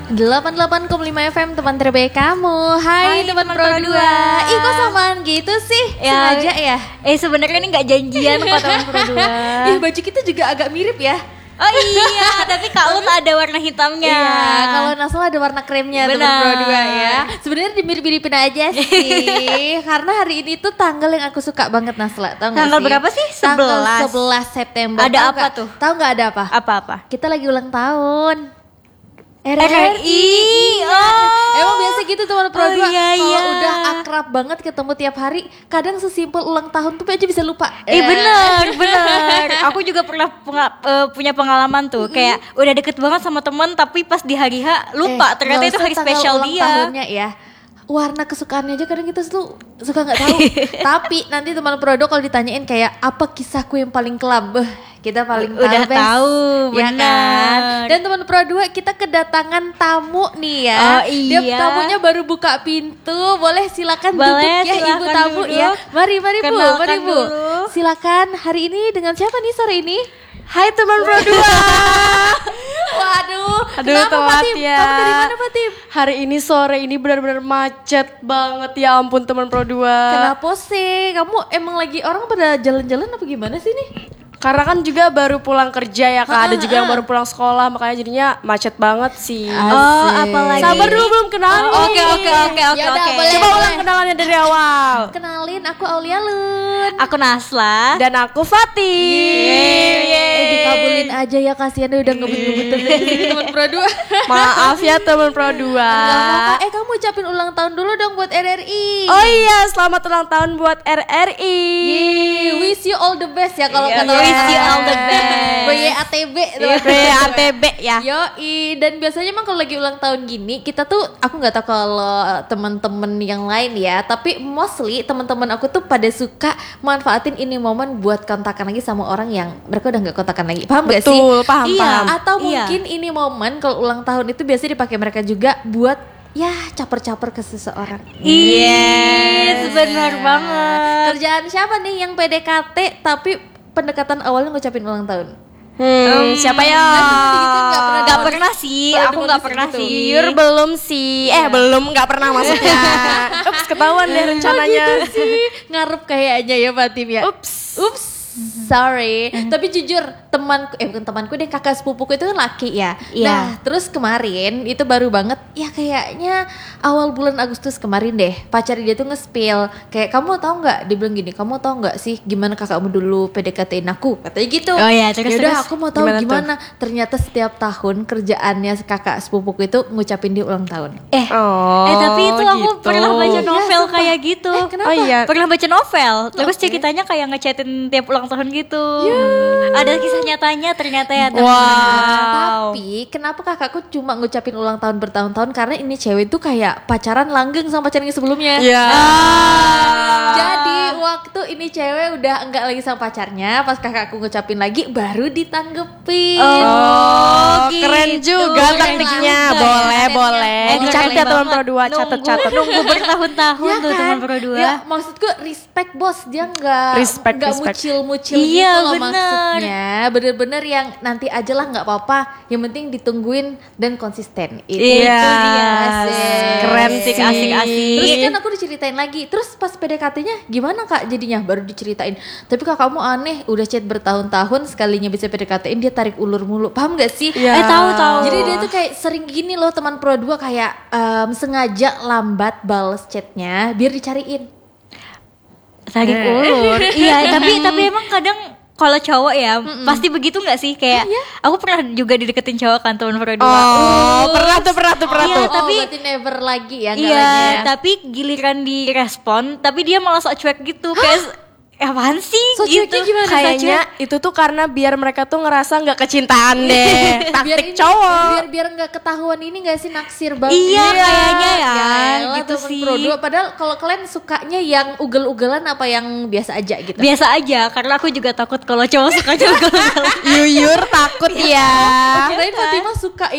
88,5 FM teman terbaik kamu. Hai teman Pro 2. Ih kok samaan gitu sih? Sengaja ya? Sebenarnya ini gak janjian kok teman Pro 2. Ih baju kita juga agak mirip ya. Oh iya, tapi Kak Ut ada warna hitamnya. Iya, kalau Nasla ada warna kremnya teman Pro 2 ya. Sebenarnya dimirip-miripin aja sih. Karena hari ini tuh tanggal yang aku suka banget Nasla. Tahu Tanggal berapa sih? Tanggal 11 September. Ada apa tuh? Tahu nggak ada apa? Apa-apa? Kita lagi ulang tahun. RRI. Emang biasa gitu teman Pro 2. Iya, Kalau iya. udah akrab banget ketemu tiap hari, kadang sesimpel ulang tahun tuh aja bisa lupa. Bener. Aku juga pernah punya pengalaman tuh. Kayak udah deket banget sama temen, tapi pas di hari H lupa. Ternyata nggak itu usah hari tanggal spesial ulang dia. tahunnya ya. Warna kesukaannya aja kadang kita tuh suka nggak tahu. Tapi nanti teman Pro 2 kalau ditanyain kayak apa kisahku yang paling kelam, kita paling Udah tahu, tahu, ya bener. kan? Dan teman Pro 2 kita kedatangan tamu nih ya. Oh, iya. Dia tamunya baru buka pintu. Boleh silakan duduk ya silakan ibu tamu duduk. ya. Mari Bu, Kenalkan mari Bu. dulu. Silakan. Hari ini dengan siapa nih sore ini? Hai teman Pro 2. Waduh, Aduh, kenapa telat Fatim? ya. Kamu dari mana Fatim? Hari ini sore ini benar-benar macet banget, ya ampun teman Pro 2. Kenapa sih? Kamu emang lagi orang pada jalan-jalan apa gimana sih nih? Karena kan juga baru pulang kerja ya Kak, ada juga yang baru pulang sekolah, makanya jadinya macet banget sih. Oh, apalagi. Sabar dulu, belum kenal. Oke. Yaudah, boleh. Coba ulang kenalannya dari awal. Kenalin, aku Aulia Lun. Aku Nasla. Dan aku Fatih. Dikabulin aja ya, kasihan udah ngebut-ngebutin dari sini teman Pro 2. Maaf ya teman Pro 2. Gak apa-apa, kamu ucapin ulang tahun dulu dong buat RRI. Oh iya, selamat ulang tahun buat RRI. Wish you all the best ya kalau Iya, kata wish you all the best. WYATB ATB ya. Yoi, dan biasanya emang kalau lagi ulang tahun gini kita tuh, aku nggak tahu kalau teman-teman yang lain ya, tapi mostly teman-teman aku tuh pada suka manfaatin ini momen buat kontakan lagi sama orang yang mereka udah nggak kontakan lagi. Paham gak sih? Betul, paham, Iya. paham. Atau Iya. mungkin ini momen kalau ulang tahun itu biasanya dipakai mereka juga buat ya caper-caper ke seseorang. Yes, benar banget. Kerjaan siapa nih yang PDKT tapi pendekatan awalnya ngucapin ulang tahun? Siapa ya? Gak pernah sih, aku gak pernah gitu. sih. Jujur belum sih. Belum, nggak pernah maksudnya. Ups, ketahuan deh rencananya. Ngarep kayaknya ya Fatim ya. Ups. Sorry. Tapi jujur temanku, bukan temanku deh, kakak sepupuku itu kan laki ya. Iya. Nah terus kemarin itu baru banget ya, kayaknya awal bulan Agustus kemarin deh, pacar dia tuh nge-spill kayak, kamu tahu nggak, dia bilang gini, kamu tahu nggak sih gimana kakakmu dulu PDKT-in aku, katanya gitu. Oh iya, terus. Yaudah aku mau tahu Gimana tuh? gimana. Ternyata setiap tahun kerjaannya kakak sepupuku itu ngucapin dia ulang tahun. Tapi itu aku gitu. pernah baca novel sumpah. kayak gitu. Kenapa? Oh iya. Pernah baca novel, terus ceritanya kayak ngechatin tiap ulang tahun gitu. Ada kisah nyatanya ternyata ya. Wow. Tapi kenapa kakakku cuma ngucapin ulang tahun bertahun-tahun? Karena ini cewek tuh kayak pacaran langgeng sama pacarnya sebelumnya. Ya. Jadi waktu ini cewek udah enggak lagi sama pacarnya, pas kakakku ngucapin lagi baru ditanggepin. Keren juga Keren taktiknya. banget. Boleh. Keren Dicatat ya teman Pro 2, Nunggu- catat. Nunggu bertahun-tahun Ya tuh kan? teman Pro 2. Ya, maksudku respect bos, dia nggak Respect. mucil-mucil Iya, gitu loh bener. maksudnya. Bener-bener yang nanti aja lah nggak apa-apa, yang penting ditungguin dan konsisten. Itu Iya. dia. Keren sih. Asik-asik. Terus kan aku diceritain lagi, terus pas PDKT-nya gimana kak jadinya, baru diceritain. Tapi kak kamu aneh, udah chat bertahun-tahun, sekalinya bisa PDKT-in dia tarik ulur mulu, paham gak sih? Iya. Tahu. Jadi dia tuh kayak sering gini loh teman Pro 2, kayak sengaja lambat bales chatnya biar dicariin. Tarik ulur. Iya, tapi emang kadang kalau cowok ya pasti begitu nggak sih, kayak aku pernah juga dideketin cowok kan teman Pro 2. Pernah tuh. Iya, tapi berarti never lagi ya, nggak iya, lagi ya. tapi giliran direspon, tapi dia malah sok cuek gitu. Kayak apaan sih So gitu. cueknya gimana? Kayaknya itu tuh karena biar mereka tuh ngerasa nggak kecintaan deh. Taktik cowok. biar nggak ketahuan ini nggak sih, naksir banget. Iya, kayaknya ya, elah, gitu temen sih. Pro 2. Padahal kalau kalian sukanya yang ugel-ugelan apa yang biasa aja gitu? Biasa aja, karena aku juga takut kalau cowok suka juga. Yuyur takut ya. Kirain Fatimah suka